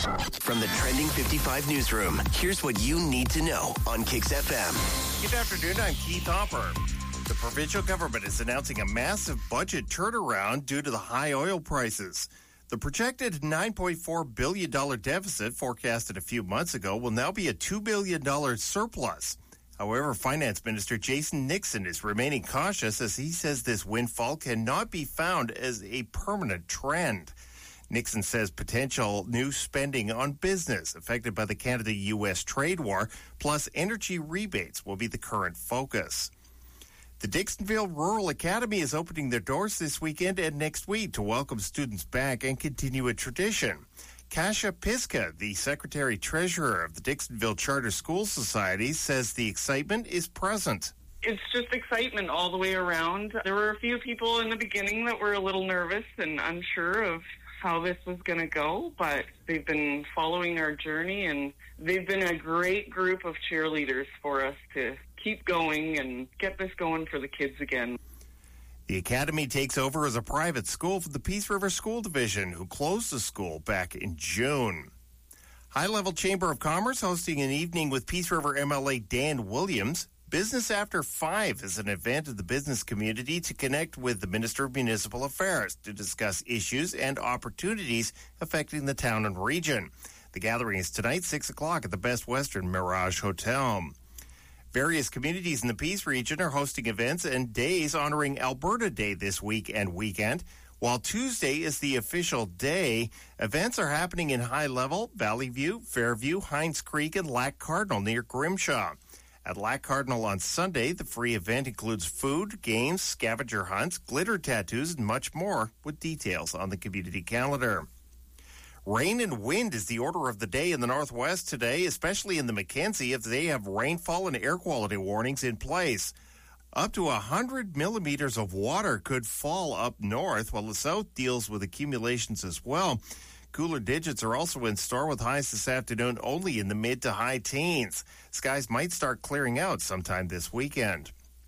From the Trending 55 newsroom, here's what you need to know on Kix FM. Good afternoon, I'm Keith Hopper. The provincial government is announcing a massive budget turnaround due to the high oil prices. The projected $9.4 billion deficit forecasted a few months ago will now be a $2 billion surplus. However, Finance Minister Jason Nixon is remaining cautious as he says this windfall cannot be found as a permanent trend. Nixon says potential new spending on business affected by the Canada-U.S. trade war, plus energy rebates, will be the current focus. The Dixonville Rural Academy is opening their doors this weekend and next week to welcome students back and continue a tradition. Kasia Piska, the Secretary-Treasurer of the Dixonville Charter School Society, says the excitement is present. It's just excitement all the way around. There were a few people in the beginning that were a little nervous and unsure of how this was going to go, but they've been following our journey, and they've been a great group of cheerleaders for us to keep going and get this going for the kids again. The academy takes over as a private school for the Peace River School Division, who closed the school back in June. High Level Chamber of Commerce hosting an evening with Peace River MLA Dan Williams. Business After 5 is an event of the business community to connect with the Minister of Municipal Affairs to discuss issues and opportunities affecting the town and region. The gathering is tonight, 6 o'clock at the Best Western Mirage Hotel. Various communities in the Peace region are hosting events and days honoring Alberta Day this week and weekend. While Tuesday is the official day, events are happening in High Level, Valley View, Fairview, Hines Creek, and Lac Cardinal near Grimshaw. At Lac Cardinal on Sunday, the free event includes food, games, scavenger hunts, glitter tattoos, and much more, with details on the community calendar. Rain and wind is the order of the day in the Northwest today, especially in the Mackenzie, as they have rainfall and air quality warnings in place. Up to 100 millimeters of water could fall up north, while the south deals with accumulations as well. Cooler digits are also in store with highs this afternoon only in the mid to high teens. Skies might start clearing out sometime this weekend.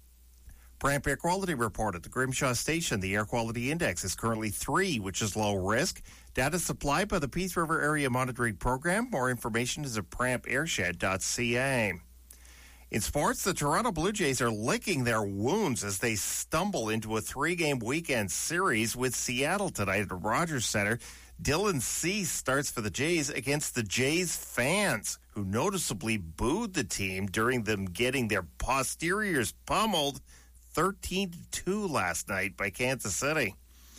Pramp Air Quality Report at the Grimshaw Station. The air quality index is currently 3, which is low risk. Data supplied by the Peace River Area Monitoring Program. More information is at prampairshed.ca. In sports, the Toronto Blue Jays are licking their wounds as they stumble into a 3-game weekend series with Seattle tonight at the Rogers Center. Dylan Cease starts for the Jays against the Jays fans, who noticeably booed the team during them getting their posteriors pummeled 13-2 last night by Kansas City.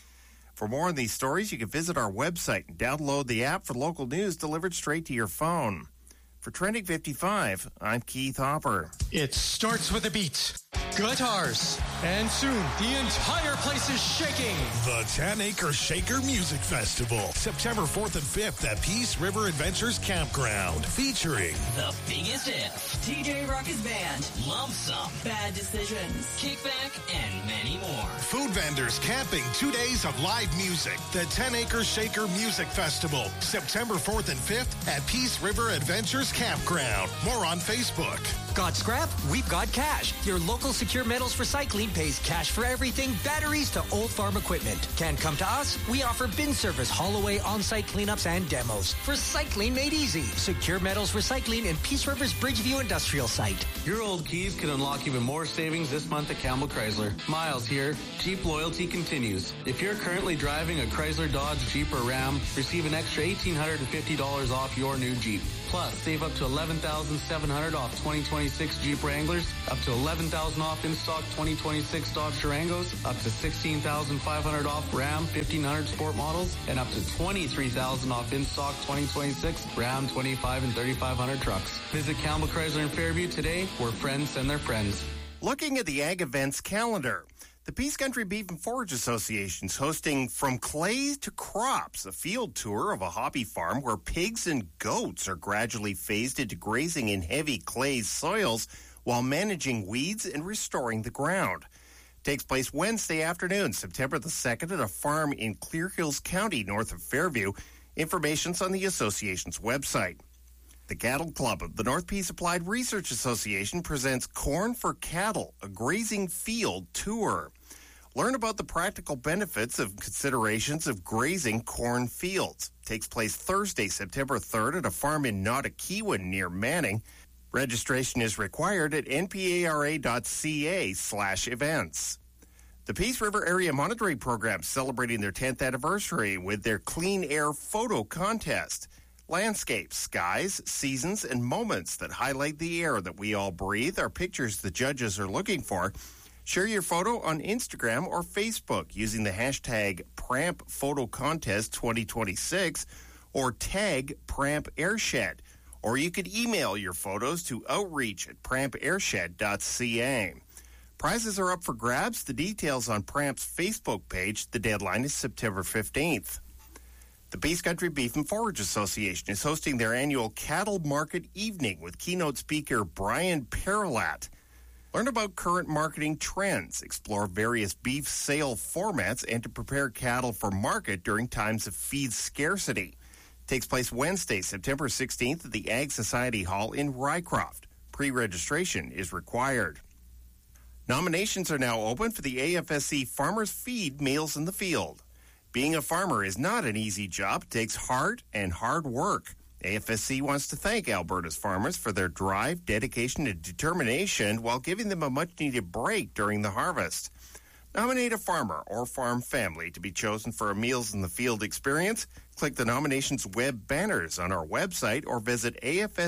For more on these stories, you can visit our website and download the app for local news delivered straight to your phone. For Trending 55, I'm Keith Hopper. It starts with a beat, guitars, and soon the entire place is shaking. The 10 Acre Shaker Music Festival, September 4th and 5th at Peace River Adventures Campground, featuring The Biggest If, TJ Rock's Band, Lump Sum, Bad Decisions, Kickback, and many more. food vendors camping, 2 days of live music. The 10 Acre Shaker Music Festival, September 4th and 5th at Peace River Adventures Campground. More on Facebook. Got scrap? We've got cash. Your local Secure Metals Recycling pays cash for everything, batteries to old farm equipment. Can't come to us? We offer bin service, haul away, on-site cleanups, and demos. Recycling made easy. Secure Metals Recycling in Peace River's Bridgeview Industrial Site. Your old keys can unlock even more savings this month at Campbell Chrysler. Miles here. Jeep loyalty continues. If you're currently driving a Chrysler, Dodge, Jeep, or Ram, receive an extra $1,850 off your new Jeep. Plus, save up to $11,700 off 2026 Jeep Wranglers, up to $11,000 off in-stock 2026 Dodge Durangos, up to $16,500 off Ram 1500 Sport models, and up to $23,000 off in-stock 2026 Ram 25 and 3500 trucks. Visit Campbell Chrysler in Fairview today, where friends send their friends. Looking at the Ag Events calendar, the Peace Country Beef and Forage Association is hosting From Clay to Crops, a field tour of a hobby farm where pigs and goats are gradually phased into grazing in heavy clay soils while managing weeds and restoring the ground. It takes place Wednesday afternoon, September the 2nd, at a farm in Clear Hills County, north of Fairview. Information's on the association's website. The Cattle Club of the North Peace Applied Research Association presents Corn for Cattle, a grazing field tour. Learn about the practical benefits of considerations of grazing corn fields. Takes place Thursday, September 3rd at a farm in Nottakeewin near Manning. Registration is required at npara.ca/events. The Peace River Area Monitoring Program celebrating their 10th anniversary with their Clean Air Photo Contest. Landscapes, skies, seasons, and moments that highlight the air that we all breathe are pictures the judges are looking for. Share your photo on Instagram or Facebook using the hashtag Pramp Photo Contest 2026 or tag Pramp Airshed. Or you could email your photos to outreach@prampairshed.ca. Prizes are up for grabs. The details on Pramp's Facebook page. The deadline is September 15th. The Peace Country Beef and Forage Association is hosting their annual Cattle Market Evening with keynote speaker Brian Perilat. Learn about current marketing trends, explore various beef sale formats, and to prepare cattle for market during times of feed scarcity. Takes place Wednesday, September 16th at the Ag Society Hall in Rycroft. Pre-registration is required. Nominations are now open for the AFSC Farmers Feed Meals in the Field. Being a farmer is not an easy job. It takes heart and hard work. AFSC wants to thank Alberta's farmers for their drive, dedication, and determination while giving them a much-needed break during the harvest. Nominate a farmer or farm family to be chosen for a Meals in the Field experience. Click the nominations web banners on our website or visit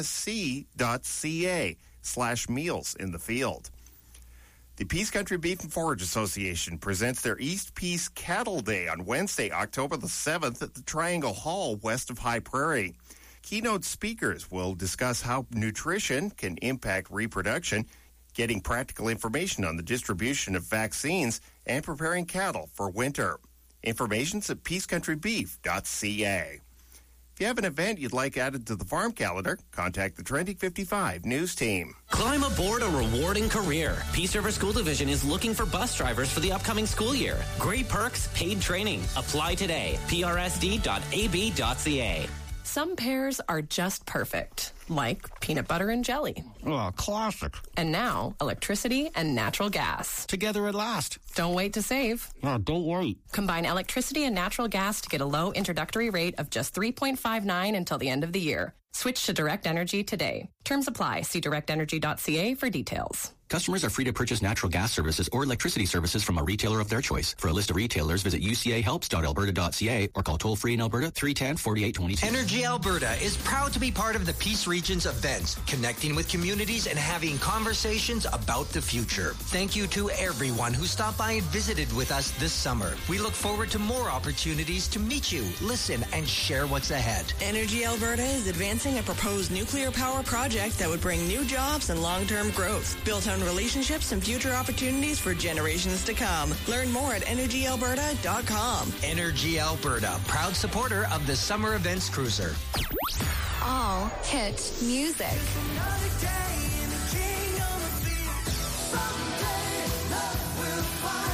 afsc.ca/meals in the field. The Peace Country Beef and Forage Association presents their East Peace Cattle Day on Wednesday, October the 7th at the Triangle Hall west of High Prairie. Keynote speakers will discuss how nutrition can impact reproduction, getting practical information on the distribution of vaccines, and preparing cattle for winter. Information's at peacecountrybeef.ca. If you have an event you'd like added to the farm calendar, contact the Trending 55 news team. Climb aboard a rewarding career. Peace River School Division is looking for bus drivers for the upcoming school year. Great perks, paid training. Apply today. prsd.ab.ca. Some pairs are just perfect, like peanut butter and jelly. Oh, classic. And now, electricity and natural gas. Together at last. Don't wait to save. Oh, don't wait. Combine electricity and natural gas to get a low introductory rate of just $3.59 until the end of the year. Switch to Direct Energy today. Terms apply. See directenergy.ca for details. Customers are free to purchase natural gas services or electricity services from a retailer of their choice. For a list of retailers, visit ucahelps.alberta.ca or call toll-free in Alberta 310-4822. Energy Alberta is proud to be part of the Peace Region's events, connecting with communities and having conversations about the future. Thank you to everyone who stopped by and visited with us this summer. We look forward to more opportunities to meet you, listen, and share what's ahead. Energy Alberta is advancing a proposed nuclear power project that would bring new jobs and long-term growth, built on relationships and future opportunities for generations to come. Learn more at energyalberta.com. Energy Alberta, proud supporter of the Summer Events Cruiser. All hit music.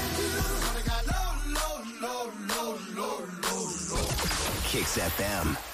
Kicks FM.